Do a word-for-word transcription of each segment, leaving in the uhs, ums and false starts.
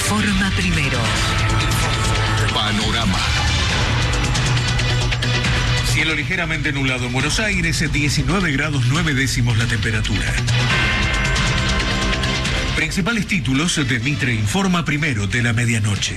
informa primero. Panorama. Cielo ligeramente nublado en Buenos Aires, diecinueve grados nueve décimos la temperatura. Principales títulos de Mitre Informa Primero de la medianoche.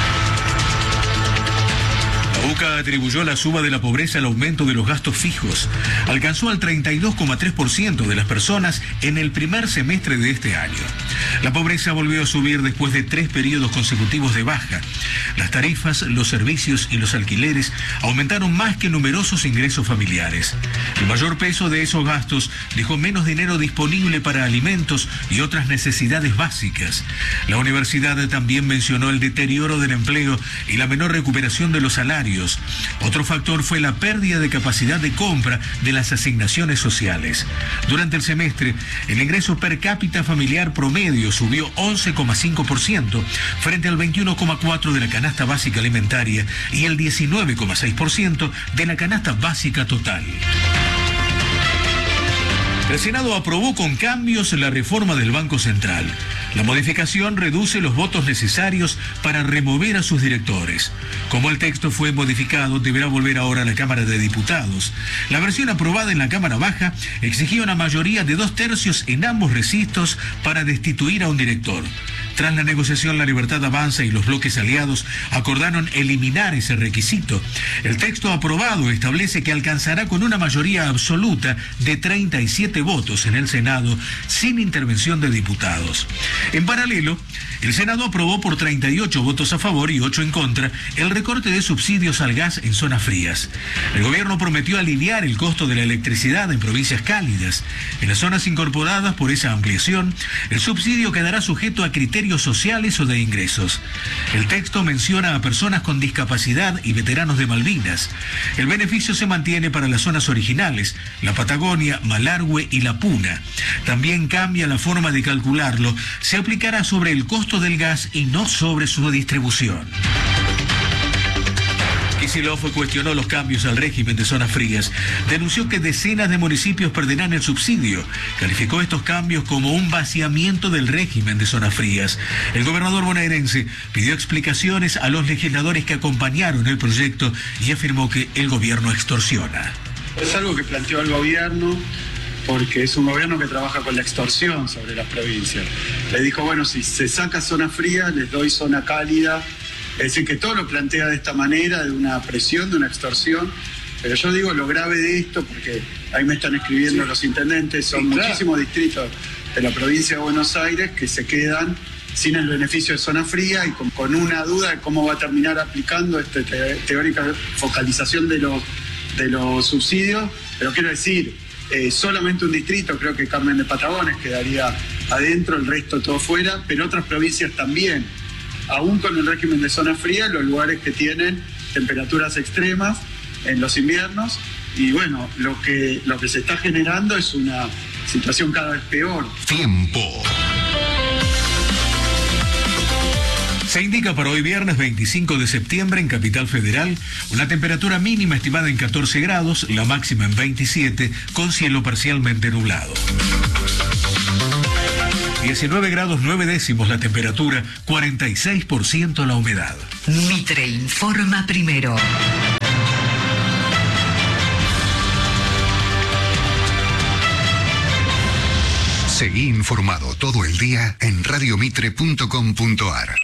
La U C A atribuyó la suba de la pobreza al aumento de los gastos fijos. Alcanzó al treinta y dos coma tres por ciento de las personas en el primer semestre de este año. La pobreza volvió a subir después de tres periodos consecutivos de baja. Las tarifas, los servicios y los alquileres aumentaron más que numerosos ingresos familiares. El mayor peso de esos gastos dejó menos dinero disponible para alimentos y otras necesidades básicas. La universidad también mencionó el deterioro del empleo y la menor recuperación de los salarios. Otro factor fue la pérdida de capacidad de compra de las asignaciones sociales. Durante el semestre, el ingreso per cápita familiar promedio subió once coma cinco por ciento frente al veintiuno coma cuatro por ciento de la canasta básica alimentaria y el diecinueve coma seis por ciento de la canasta básica total. El Senado aprobó con cambios la reforma del Banco Central. La modificación reduce los votos necesarios para remover a sus directores. Como el texto fue modificado, deberá volver ahora a la Cámara de Diputados. La versión aprobada en la Cámara Baja exigía una mayoría de dos tercios en ambos recintos para destituir a un director. Tras la negociación, La Libertad Avanza y los bloques aliados acordaron eliminar ese requisito. El texto aprobado establece que alcanzará con una mayoría absoluta de treinta y siete votos en el Senado, sin intervención de diputados. En paralelo, el Senado aprobó por treinta y ocho votos a favor y ocho en contra el recorte de subsidios al gas en zonas frías. El gobierno prometió aliviar el costo de la electricidad en provincias cálidas. En las zonas incorporadas por esa ampliación, el subsidio quedará sujeto a criterios sociales o de ingresos. El texto menciona a personas con discapacidad y veteranos de Malvinas. El beneficio se mantiene para las zonas originales, la Patagonia, Malargüe y la Puna. También cambia la forma de calcularlo. Se aplicará sobre el costo del gas y no sobre su distribución. Kicillof cuestionó los cambios al régimen de zonas frías. Denunció que decenas de municipios perderán el subsidio. Calificó estos cambios como un vaciamiento del régimen de zonas frías. El gobernador bonaerense pidió explicaciones a los legisladores que acompañaron el proyecto y afirmó que el gobierno extorsiona. Es algo que planteó el gobierno porque es un gobierno que trabaja con la extorsión sobre las provincias. Le dijo, bueno, si se saca zona fría, les doy zona cálida. Es decir, que todo lo plantea de esta manera, de una presión, de una extorsión. Pero yo digo lo grave de esto, porque ahí me están escribiendo sí. los intendentes, son sí, claro. muchísimos distritos de la provincia de Buenos Aires que se quedan sin el beneficio de zona fría y con, con una duda de cómo va a terminar aplicando esta te, teórica focalización de los, de los subsidios. Pero quiero decir, eh, solamente un distrito, creo que Carmen de Patagones, quedaría adentro, el resto todo fuera, pero otras provincias también. Aún con el régimen de zona fría, los lugares que tienen temperaturas extremas en los inviernos. Y bueno, lo que, lo que se está generando es una situación cada vez peor. Tiempo. Se indica para hoy viernes veinticinco de septiembre en Capital Federal una temperatura mínima estimada en catorce grados, la máxima en veintisiete, con cielo parcialmente nublado. diecinueve grados nueve décimos la temperatura, cuarenta y seis por ciento la humedad. Mitre Informa Primero. Seguí informado todo el día en radiomitre punto com punto ar.